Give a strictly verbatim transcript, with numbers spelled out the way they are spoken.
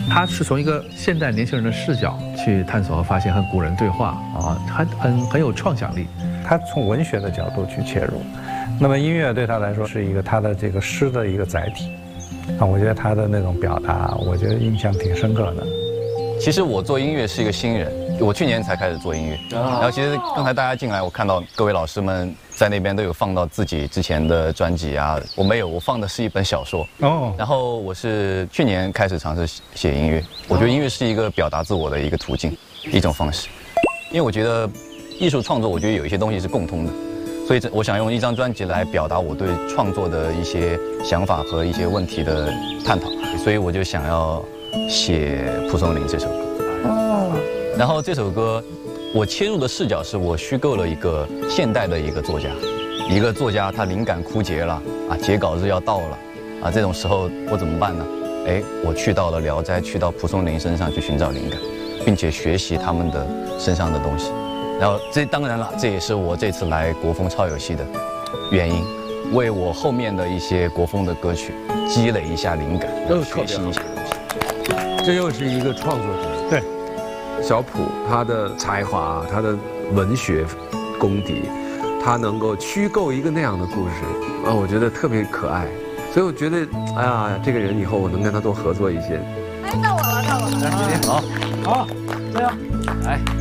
他是从一个现代年轻人的视角去探索和发现和古人对话啊，很很很有创想力。 他从文学的角度去切入，那么音乐对他来说是一个他的这个诗的一个载体啊，我觉得他的那种表达，我觉得印象挺深刻的。 其实我做音乐是一个新人，我去年才开始做音乐。然后其实刚才大家进来，我看到各位老师们在那边都有放到自己之前的专辑啊，我没有，我放的是一本小说。哦。然后我是去年开始尝试写音乐，我觉得音乐是一个表达自我的一个途径，一种方式。因为我觉得艺术创作，我觉得有一些东西是共通的，所以我想用一张专辑来表达我对创作的一些想法和一些问题的探讨，所以我就想要写《蒲松龄》这首歌。哦。然后这首歌，我切入的视角是我虚构了一个现代的一个作家，一个作家他灵感枯竭了啊，截稿日要到了啊，这种时候我怎么办呢？哎，我去到了《聊斋》，去到蒲松龄身上去寻找灵感，并且学习他们的身上的东西。然后这当然了，这也是我这次来国风超有戏的原因，为我后面的一些国风的歌曲积累一下灵感，学习一些东西。 这又是一个创作者。 对。 小普他的才华，他的文学功底，他能够虚构一个那样的故事啊，我觉得特别可爱。所以我觉得，哎呀，这个人以后我能跟他多合作一些。 哎，到我了，到我了。 来，好， 好，加油， 来。